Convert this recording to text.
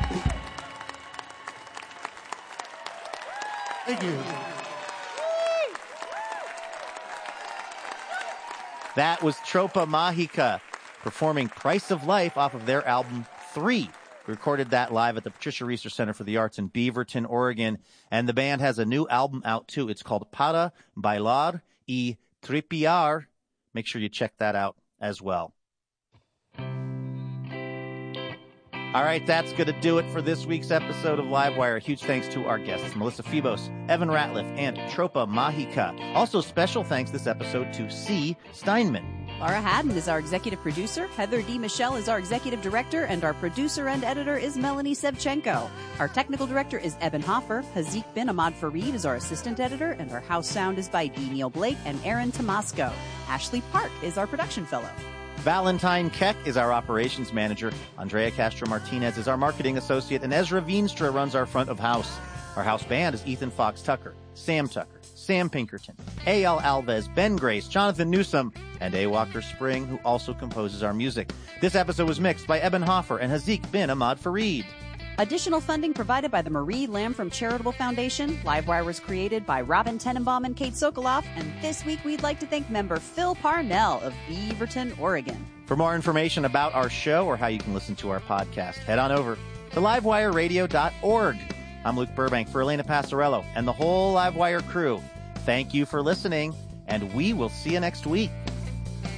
Thank you. That was Tropa Mágica performing Price of Life off of their album 3. We recorded that live at the Patricia Reiser Center for the Arts in Beaverton, Oregon. And the band has a new album out, too. It's called Para Bailar y Tripear. Make sure you check that out as well. All right, that's going to do it for this week's episode of Livewire. A huge thanks to our guests, Melissa Febos, Evan Ratliff, and Tropa Mágica. Also, special thanks this episode to C. Steinman. Laura Haddon is our executive producer, Heather D. Michelle is our executive director, and our producer and editor is Melanie Sevchenko. Our technical director is Eben Hoffer, Hazik bin Ahmad Fareed is our assistant editor, and our house sound is by D. Neil Blake and Aaron Tomasco. Ashley Park is our production fellow. Valentine Keck is our operations manager. Andrea Castro-Martinez is our marketing associate, and Ezra Veenstra runs our front of house. Our house band is Ethan Fox Tucker, Sam Tucker, Sam Pinkerton, A.L. Alves, Ben Grace, Jonathan Newsom, and A. Walker Spring, who also composes our music. This episode was mixed by Eben Hoffer and Hazik bin Ahmad Fareed. Additional funding provided by the Marie Lamfrom Charitable Foundation. Livewire was created by Robin Tenenbaum and Kate Sokoloff. And this week, we'd like to thank member Phil Parnell of Beaverton, Oregon. For more information about our show or how you can listen to our podcast, head on over to livewireradio.org. I'm Luke Burbank for Elena Passarello and the whole Livewire crew. Thank you for listening, and we will see you next week.